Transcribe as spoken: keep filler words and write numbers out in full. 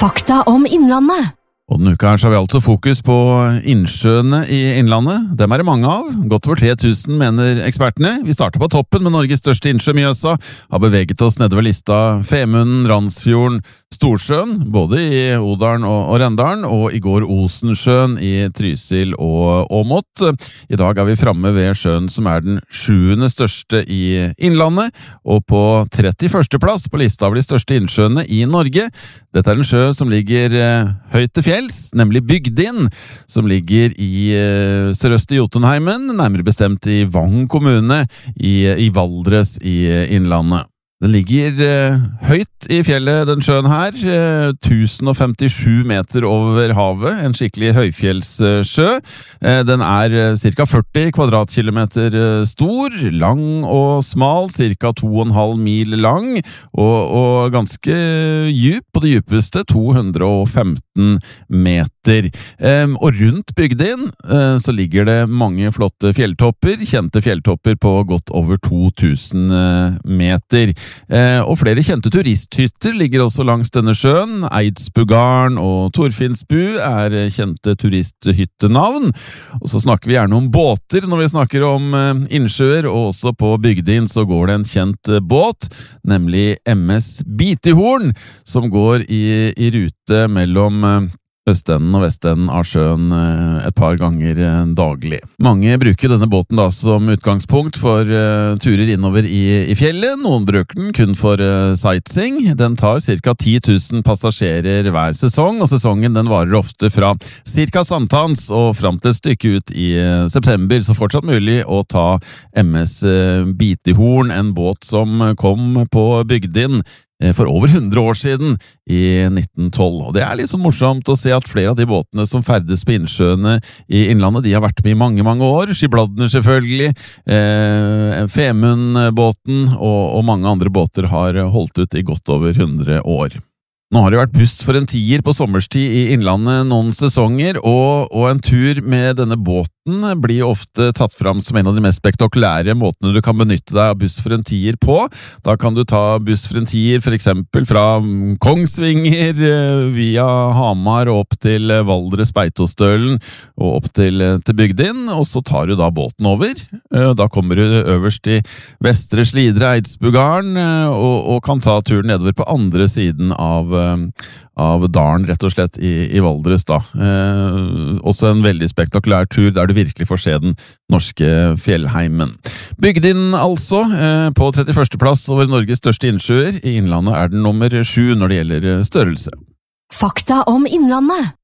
Fakta om Innlandet. Og denne uka her så har vi altså fokus på innsjøene i Innlandet. Dem er det mange av. Godt over tre tusen, mener ekspertene. Vi startet på toppen med Norges største innsjø, Mjøsa. Har beveget oss nedover lista Femunden, Randsfjorden, Storsjøen, både i Odalen og, og Rendalen, og i går Osensjøen i Trysil og Åmot. I dag er vi framme ved sjøen som er den sjuende største i Innlandet, og på trettiførste plass på lista av de største innsjøene i Norge. Dette er en sjø som ligger eh, høyt til fjells, nemlig Bygdin, som ligger i eh, sørøst i Jotunheimen, nærmere bestemt i Vang kommune i, i Valdres i Innlandet. Den ligger eh, høyt i fjellet, den sjøen her, eh, tusen og femtisju meter over havet, en skikkelig høyfjellssjø. Eh, den er eh, cirka førti kvadratkilometer eh, stor, lang og smal, cirka to og en halv mil lang, og, og ganske djup, på det djupeste to hundre og femten meter. Eh, og rundt Bygdin eh, så ligger det mange flotte fjelltopper, kjente fjelltopper på godt over to tusen eh, meter. Eh, og flere kjente turisthytter ligger også langs denne sjøen. Eidsbugarden og Torfinnsbu er kjente turisthyttenavn. Og så snakker vi gjerne om båter når vi snakker om eh, innsjøer, og også på Bygdin så går det en kjent eh, båt, nemlig M S Bitihorn, som går i, i rute mellom eh, østenden og vestenden av sjøen et par ganger daglig. Mange bruker denne båten da som utgangspunkt for uh, turer innover i, i fjellet. Noen bruker den kun for uh, sightseeing. Den tar cirka ti tusen passasjerer hver sesong, og sesongen den varer ofte fra cirka sankthans og frem til et stykke ut i uh, september, så fortsatt mulig å ta M S uh, Bitihorn, en båt som kom på Bygdin for over hundre år siden, i nitten tolv. Og det er litt så morsomt å se at flere av de båtene som ferdes på innsjøene i Innlandet, de har vært med i mange, mange år. Skibladner selvfølgelig, eh, Femundbåten og, og mange andre båter har holdt ut i godt over hundre år. Nå har det vært buss for en tier på sommerstid i Innlandet noen sesonger, og, og en tur med denne båten blir ofte tatt fram som en av de mest spektakulære måtene du kan benytte deg av buss for en tier på. Da kan du ta buss for en tier for eksempel fra Kongsvinger via Hamar og opp til Valdres Beitostølen og opp til, til Bygdin, og så tar du da båten over. Da kommer du øverst i Vestre Slidre Eidsbugarden og, og kan ta turen nedover på andre siden av av dalen, rett og slett, i, i Valdres da. Eh, også en veldig spektakulær tur der du virkelig får se den norske fjellheimen. Bygdin altså, eh, på trettiførste plass over Norges største innsjøer. I Innlandet er den nummer sju når det gjelder størrelse. Fakta om Innlandet.